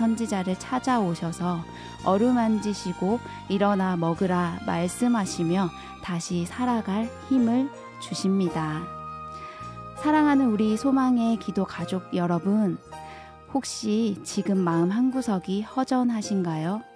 선지자를 찾아오셔서 어루만지시고 일어나 먹으라 말씀하시며 다시 살아갈 힘을 주십니다. 사랑하는 우리 소망의 기도 가족 여러분, 혹시 지금 마음 한구석이 허전하신가요?